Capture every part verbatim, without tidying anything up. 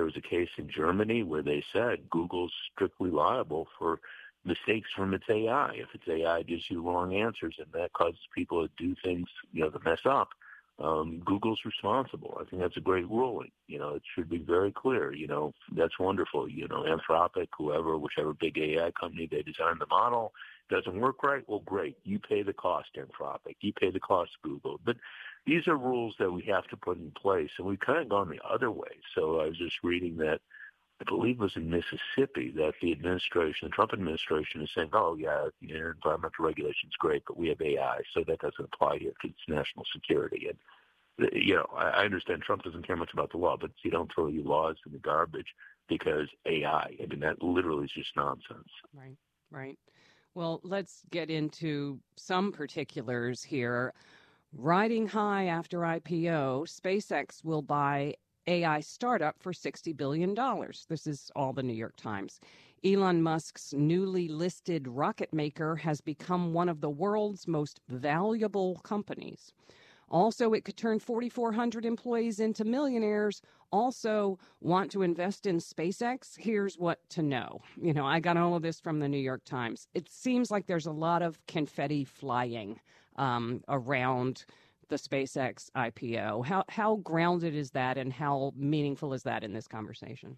there was a case in Germany where they said Google's strictly liable for mistakes from its A I. If its A I gives you wrong answers and that causes people to do things, you know, to mess up, um, Google's responsible. I think that's a great ruling. You know, it should be very clear. You know, that's wonderful. You know, Anthropic, whoever, whichever big A I company, they designed the model, doesn't work right, well, great. You pay the cost, Anthropic. You pay the cost, Google. But these are rules that we have to put in place, and we've kind of gone the other way. So I was just reading that, I believe it was in Mississippi, that the administration, the Trump administration is saying, oh, yeah, you know, environmental regulation is great, but we have A I, so that doesn't apply here because it's national security. And, you know, I understand Trump doesn't care much about the law, but you don't throw your laws in the garbage because A I. I mean, that literally is just nonsense. Right, right. Well, let's get into some particulars here. Riding high after I P O, SpaceX will buy A I startup for sixty billion dollars. This is all the New York Times. Elon Musk's newly listed rocket maker has become one of the world's most valuable companies. Also, it could turn forty-four hundred employees into millionaires. Also, want to invest in SpaceX? Here's what to know. You know, I got all of this from the New York Times. It seems like there's a lot of confetti flying um, around the SpaceX I P O. How how grounded is that, and how meaningful is that in this conversation?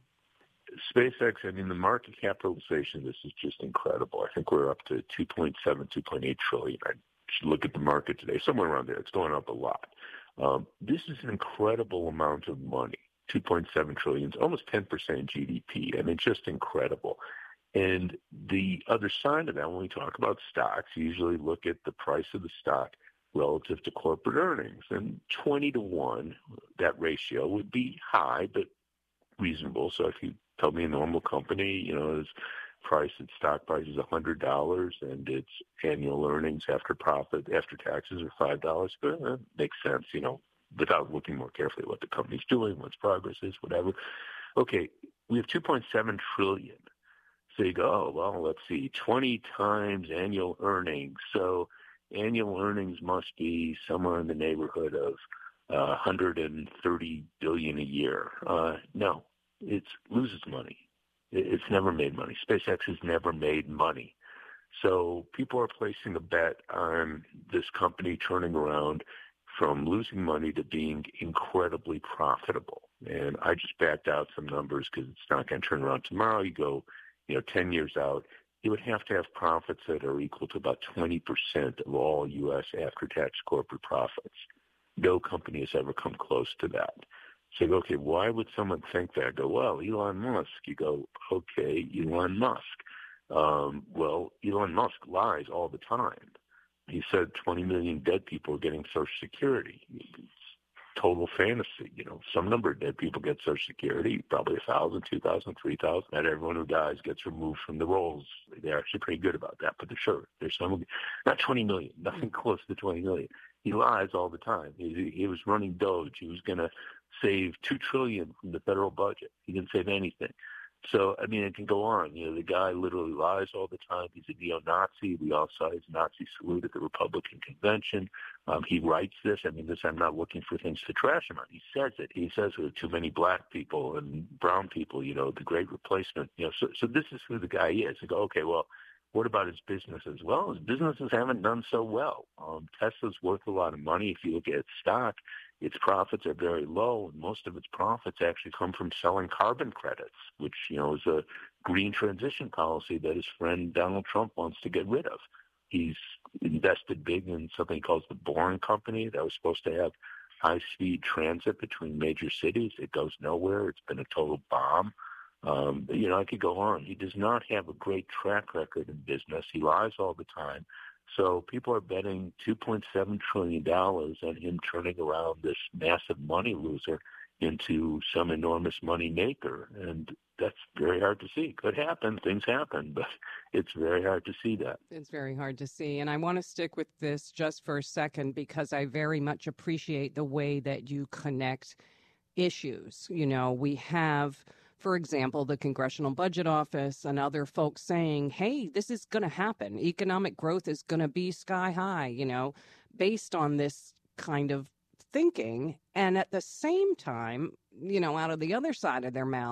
SpaceX, I mean, the market capitalization, this is just incredible. I think we're up to two point seven, two point eight trillion. I should look at the market today, somewhere around there. It's going up a lot. Um, this is an incredible amount of money. two point seven trillion, almost ten percent G D P. I mean, just incredible. And the other side of that, when we talk about stocks, you usually look at the price of the stock relative to corporate earnings. And twenty to one, that ratio would be high, but reasonable. So if you tell me a normal company, you know, its price, its stock price is one hundred dollars and its annual earnings after profit, after taxes are five dollars, but that makes sense, you know, without looking more carefully at what the company's doing, what its progress is, whatever. Okay, we have two point seven trillion. So you go, oh, well, let's see, twenty times annual earnings. So annual earnings must be somewhere in the neighborhood of uh, one hundred thirty billion dollars a year. Uh, no, it loses money. It's never made money. SpaceX has never made money. So people are placing a bet on this company turning around from losing money to being incredibly profitable. And I just backed out some numbers because it's not going to turn around tomorrow. You go, you know, ten years out, you would have to have profits that are equal to about twenty percent of all U S after-tax corporate profits. No company has ever come close to that. So you go, okay, why would someone think that? I go, well, Elon Musk. You go, okay, Elon Musk. Um, well, Elon Musk lies all the time. He said twenty million dead people are getting Social Security. It's total fantasy. You know, some number of dead people get Social Security, probably one thousand, two thousand, three thousand. Not everyone who dies gets removed from the rolls. They're actually pretty good about that, but they're sure. There's some, not twenty million, nothing close to twenty million. He lies all the time. He, he was running Doge. He was going to save two trillion dollars from the federal budget. He didn't save anything. So, I mean, it can go on. You know, the guy literally lies all the time. He's a neo-Nazi. We all saw his Nazi salute at the Republican convention. Um, he writes this. I mean, this, I'm not looking for things to trash him on. He says it. He says there are too many black people and brown people, you know, the great replacement. You know, so, so this is who the guy is. You go, okay, well, what about his businesses? Well, his businesses haven't done so well. Um, Tesla's worth a lot of money. If you look at its stock, its profits are very low, and most of its profits actually come from selling carbon credits, which, you know, is a green transition policy that his friend Donald Trump wants to get rid of. He's invested big in something he calls the Boring Company that was supposed to have high-speed transit between major cities. It goes nowhere. It's been a total bomb. Um, you know, I could go on. He does not have a great track record in business. He lies all the time. So people are betting two point seven trillion dollars on him turning around this massive money loser into some enormous money maker. And that's very hard to see. Could happen. Things happen, but it's very hard to see that. It's very hard to see. And I want to stick with this just for a second because I very much appreciate the way that you connect issues. You know, we have, for example, the Congressional Budget Office and other folks saying, hey, this is going to happen. Economic growth is going to be sky high, you know, based on this kind of thinking. And at the same time, you know, out of the other side of their mouth,